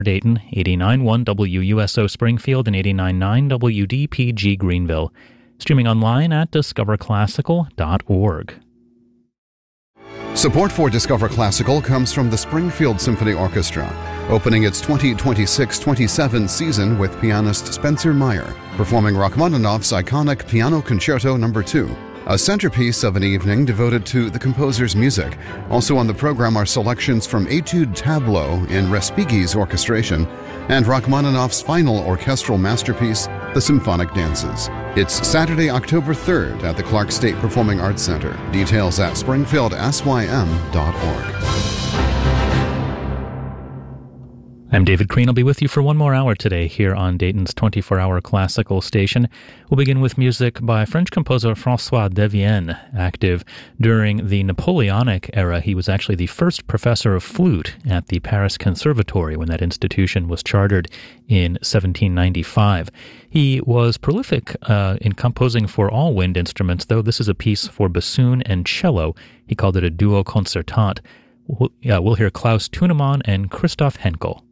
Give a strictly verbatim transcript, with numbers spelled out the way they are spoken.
Dayton, eighty-nine point one W U S O Springfield, and eighty-nine point nine W D P G Greenville. Streaming online at discover classical dot org. Support for Discover Classical comes from the Springfield Symphony Orchestra, opening its twenty twenty-six twenty-seven season with pianist Spencer Meyer, performing Rachmaninoff's iconic Piano Concerto Number two, a centerpiece of an evening devoted to the composer's music. Also on the program are selections from Etude Tableau in Respighi's orchestration and Rachmaninoff's final orchestral masterpiece, The Symphonic Dances. It's Saturday, October third at the Clark State Performing Arts Center. Details at springfield s y m dot org. I'm David Crean. I'll be with you for one more hour today here on Dayton's twenty-four hour classical station. We'll begin with music by French composer François Devienne. Active during the Napoleonic era, he was actually the first professor of flute at the Paris Conservatory when that institution was chartered in seventeen ninety-five. He was prolific uh, in composing for all wind instruments, though this is a piece for bassoon and cello. He called it a duo concertant. We'll, yeah, we'll hear Klaus Thunemann and Christoph Henkel.